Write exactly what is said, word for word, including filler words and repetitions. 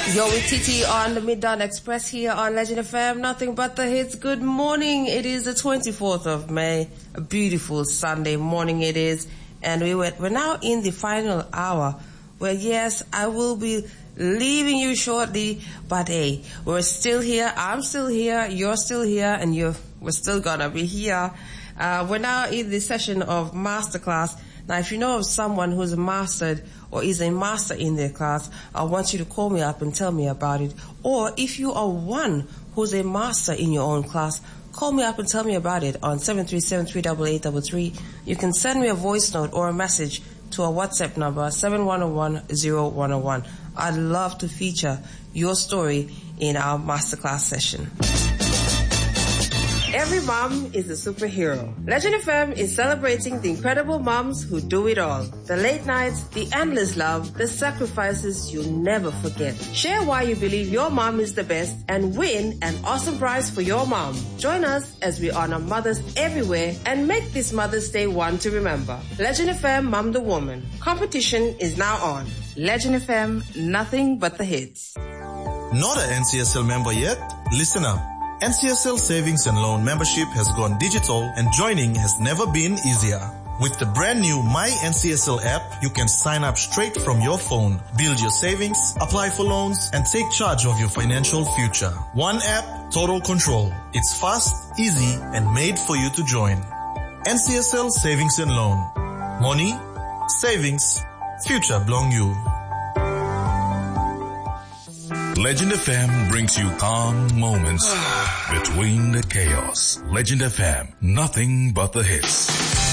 You're with Titi on the Middawn Express here on Legend F M. Nothing but the hits. Good morning. It is the twenty-fourth of May. A beautiful Sunday morning it is. And we were, we're now in the final hour where, yes, I will be leaving you shortly. But, hey, we're still here. I'm still here. You're still here. And you're, we're still going to be here. Uh, we're now in the session of Masterclass. Now, if you know of someone who's mastered or is a master in their class, I want you to call me up and tell me about it. Or if you are one who's a master in your own class, call me up and tell me about it on seven three seven, three eight eight three three. You can send me a voice note or a message to our WhatsApp number, seven one zero one zero one zero one. I'd love to feature your story in our masterclass session. Every mom is a superhero. Legend F M is celebrating the incredible moms who do it all. The late nights, the endless love, the sacrifices you'll never forget. Share why you believe your mom is the best and win an awesome prize for your mom. Join us as we honor mothers everywhere and make this Mother's Day one to remember. Legend F M Mom the Woman. Competition is now on. Legend F M, nothing but the hits. Not an N C S L member yet? Listen up. N C S L Savings and Loan membership has gone digital and joining has never been easier. With the brand new My N C S L app, you can sign up straight from your phone, build your savings, apply for loans, and take charge of your financial future. One app, total control. It's fast, easy, and made for you to join. N C S L Savings and Loan. Money, savings, future belong you. Legend F M brings you calm moments between the chaos. Legend F M, nothing but the hits.